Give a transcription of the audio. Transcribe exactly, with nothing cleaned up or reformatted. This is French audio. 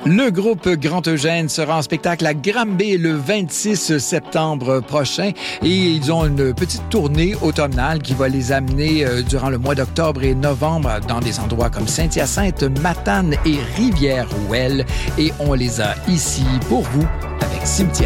Le groupe Grand Eugène sera en spectacle à Granby le vingt-six septembre prochain et ils ont une petite tournée automnale qui va les amener euh, durant le mois d'octobre et novembre dans des endroits comme Saint-Hyacinthe, Matane et Rivière-Ouelle. Et on les a ici pour vous avec Cimetière.